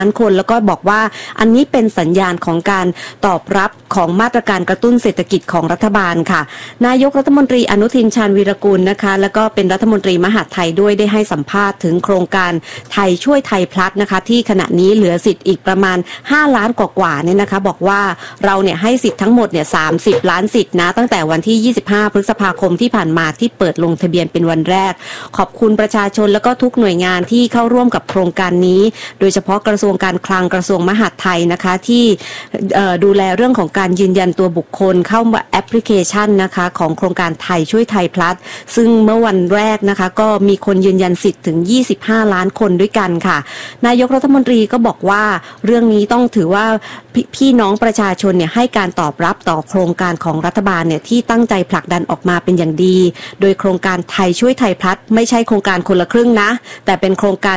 คนแล้วก็บอกว่าอันนี้เป็นสัญญาณของการตอบรับของมาตรการกระตุ้นเศรษฐกิจของรัฐบาลค่ะนายกรัฐมนตรีอนุทินชาญวีรกูลนะคะแล้วก็เป็นรัฐมนตรีมหาดไทยด้วยได้ให้สัมภาษณ์ถึงโครงการไทยช่วยไทยพลัสนะคะที่ขณะนี้เหลือสิทธิ์อีกประมาณ5ล้านกว่าๆเนี่ยนะคะบอกว่าเราเนี่ยให้สิทธิ์ทั้งหมดเนี่ย30ล้านสิทธิ์นะตั้งแต่วันที่25พฤษภาคมที่ผ่านมาที่เปิดลงทะเบียนเป็นวันแรกขอบคุณประชาชนแล้วก็ทุกหน่วยงานที่เข้าร่วมกับโครงการนี้โดยเฉพาะกระทรวงการคลังกระทรวงมหาดไทยนะคะที่ดูแลเรื่องของการยืนยันตัวบุคคลเข้ามาแอปพลิเคชันนะคะของโครงการไทยช่วยไทยพลัสซึ่งเมื่อวันแรกนะคะก็มีคนยืนยันสิทธิ์ถึง25ล้านคนด้วยกันค่ะนายกรัฐมนตรีก็บอกว่าเรื่องนี้ต้องถือว่าพี่น้องประชาชนเนี่ยให้การตอบรับต่อโครงการของรัฐบาลเนี่ยที่ตั้งใจผลักดันออกมาเป็นอย่างดีโดยโครงการไทยช่วยไทยพลัสไม่ใช่โครงการคนละครึ่งนะแต่เป็นโครงการ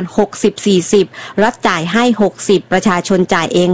60-40รัฐจ่ายให้60ประชาชนจ่ายเอง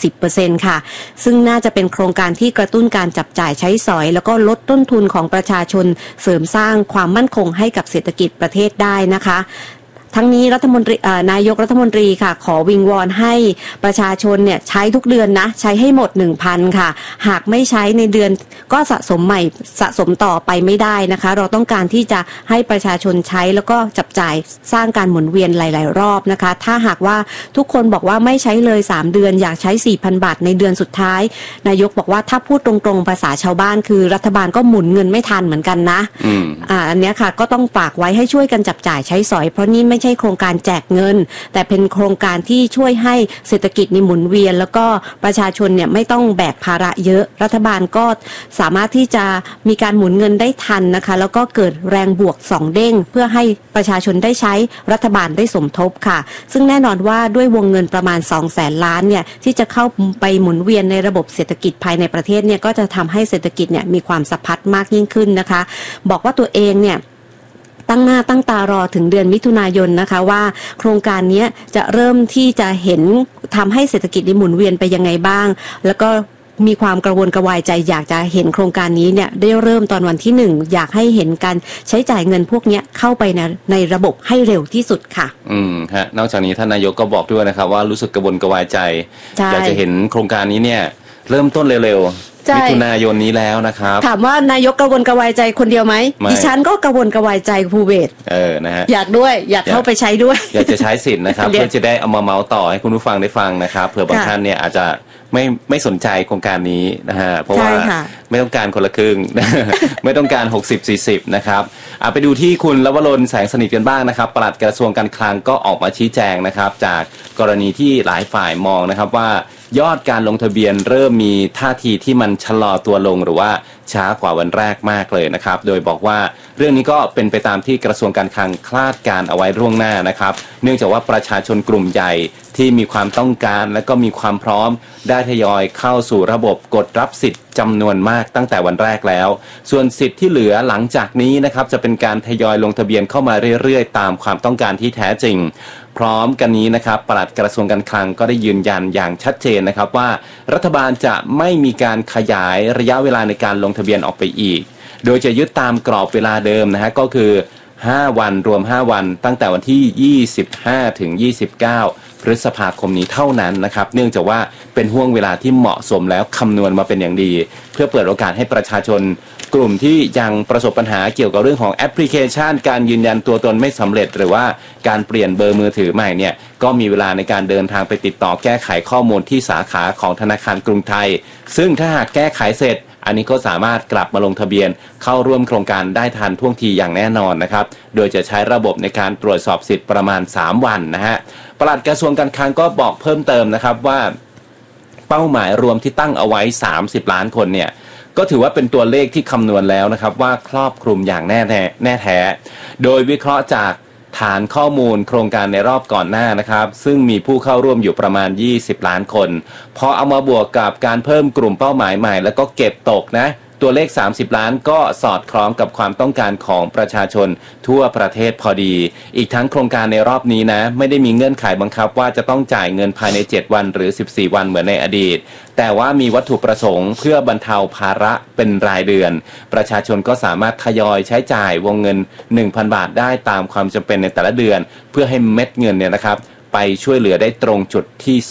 40% ค่ะซึ่งน่าจะเป็นโครงการที่กระตุ้นการจับจ่ายใช้สอยแล้วก็ลดต้นทุนของประชาชนเสริมสร้างความมั่นคงให้กับเศรษฐกิจประเทศได้นะคะทั้งนี้นายกรัฐมนตรีค่ะขอวิงวอนให้ประชาชนเนี่ยใช้ทุกเดือนนะใช้ให้หมด 1,000 ค่ะหากไม่ใช้ในเดือนก็สะสมต่อไปไม่ได้นะคะเราต้องการที่จะให้ประชาชนใช้แล้วก็จับจ่ายสร้างการหมุนเวียนหลายๆรอบนะคะถ้าหากว่าทุกคนบอกว่าไม่ใช้เลย3เดือนอยากใช้ 4,000 บาทในเดือนสุดท้ายนายกบอกว่าถ้าพูดตรงๆภาษาชาวบ้านคือรัฐบาลก็หมุนเงินไม่ทันเหมือนกันนะอันนี้ค่ะก็ต้องฝากไว้ให้ช่วยกันจับจ่ายใช้สอยเพราะนี่ไม่ใช่โครงการแจกเงินแต่เป็นโครงการที่ช่วยให้เศรษฐกิจนี่หมุนเวียนแล้วก็ประชาชนเนี่ยไม่ต้องแบกภาระเยอะรัฐบาลก็สามารถที่จะมีการหมุนเงินได้ทันนะคะแล้วก็เกิดแรงบวก2เด้งเพื่อให้ประชาชนได้ใช้รัฐบาลได้สมทบค่ะซึ่งแน่นอนว่าด้วยวงเงินประมาณ 200,000 ล้านเนี่ยที่จะเข้าไปหมุนเวียนในระบบเศรษฐกิจภายในประเทศเนี่ยก็จะทำให้เศรษฐกิจเนี่ยมีความสะพัดมากยิ่งขึ้นนะคะบอกว่าตัวเองเนี่ยตั้งหน้าตั้งตารอถึงเดือนมิถุนายนนะคะว่าโครงการนี้จะเริ่มที่จะเห็นทำให้เศรษฐกิจหมุนเวียนไปยังไงบ้างแล้วก็มีความกระวนกระวายใจอยากจะเห็นโครงการนี้เนี่ยได้เริ่มตอนวันที่1อยากให้เห็นการใช้จ่ายเงินพวกนี้เข้าไปในระบบให้เร็วที่สุดค่ะฮะนอกจากนี้ท่านนายกก็บอกด้วยนะครับว่ารู้สึกกระวนกระวายใจอยากจะเห็นโครงการนี้เนี่ยเริ่มต้นเร็วมิถุนายนนี้แล้วนะครับถามว่านายกกระวนกระวายใจคนเดียวไหมดิฉันก็กระวนกระวายใจภูเบศนะฮะอยากด้วยอยากเข้าไปใช้ด้วยอยากจะใช้สิทธิ์นะครับ เพื่อจะได้เอามาเมาส์ต่อให้คุณผู้ฟังได้ฟังนะครับเผื่อบางท่านเนี่ยอาจจะไม่สนใจโครงการนี้นะฮะเพราะว่าไม่ต้องการคนละครึ่ง ไม่ต้องการ 60-40 นะครับไปดูที่คุณลวรนแสงสนิทกันบ้างนะครับปลัดกระทรวงการคลังก็ออกมาชี้แจงนะครับจากกรณีที่หลายฝ่ายมองนะครับว่ายอดการลงทะเบียนเริ่มมีท่าทีที่มันชะลอตัวลงหรือว่าช้ากว่าวันแรกมากเลยนะครับโดยบอกว่าเรื่องนี้ก็เป็นไปตามที่กระทรวงการคลังคาดการเอาไว้ล่วงหน้านะครับเนื่องจากว่าประชาชนกลุ่มใหญ่ที่มีความต้องการและก็มีความพร้อมได้ทยอยเข้าสู่ระบบกดรับสิทธิ์จำนวนมากตั้งแต่วันแรกแล้วส่วนสิทธิ์ที่เหลือหลังจากนี้นะครับจะเป็นการทยอยลงทะเบียนเข้ามาเรื่อยๆตามความต้องการที่แท้จริงพร้อมกันนี้นะครับปลัดกระทรวงการคลังก็ได้ยืนยันอย่างชัดเจนนะครับว่ารัฐบาลจะไม่มีการขยายระยะเวลาในการลงทะเบียนออกไปอีกโดยจะยึดตามกรอบเวลาเดิมนะฮะก็คือ5วันรวม5วันตั้งแต่วันที่25ถึง29พฤษภาคมนี้เท่านั้นนะครับเนื่องจากว่าเป็นห่วงเวลาที่เหมาะสมแล้วคำนวณมาเป็นอย่างดีเพื่อเปิดโอกาสให้ประชาชนกลุ่มที่ยังประสบปัญหาเกี่ยวกับเรื่องของแอปพลิเคชันการยืนยันตัวตนไม่สำเร็จหรือว่าการเปลี่ยนเบอร์มือถือใหม่เนี่ยก็มีเวลาในการเดินทางไปติดต่อแก้ไขข้อมูลที่สาขาของธนาคารกรุงไทยซึ่งถ้าหากแก้ไขเสร็จอันนี้ก็สามารถกลับมาลงทะเบียนเข้าร่วมโครงการได้ทันท่วงทีอย่างแน่นอนนะครับโดยจะใช้ระบบในการตรวจสอบสิทธิ์ประมาณ3วันนะฮะปลัดกระทรวงการคลังก็บอกเพิ่มเติมนะครับว่าเป้าหมายรวมที่ตั้งเอาไว้30ล้านคนเนี่ยก็ถือว่าเป็นตัวเลขที่คำนวณแล้วนะครับว่าครอบคลุมอย่างแน่แท้โดยวิเคราะห์จากฐานข้อมูลโครงการในรอบก่อนหน้านะครับซึ่งมีผู้เข้าร่วมอยู่ประมาณ20ล้านคนพอเอามาบวกกับการเพิ่มกลุ่มเป้าหมายใหม่แล้วก็เก็บตกนะตัวเลข30ล้านก็สอดคล้องกับความต้องการของประชาชนทั่วประเทศพอดีอีกทั้งโครงการในรอบนี้นะไม่ได้มีเงื่อนไขบังคับว่าจะต้องจ่ายเงินภายใน7วันหรือ14วันเหมือนในอดีตแต่ว่ามีวัตถุประสงค์เพื่อบรรเทาภาระเป็นรายเดือนประชาชนก็สามารถทยอยใช้จ่ายวงเงิน 1,000 บาทได้ตามความจำเป็นในแต่ละเดือนเพื่อให้เม็ดเงินเนี่ยนะครับไปช่วยเหลือได้ตรงจุดที่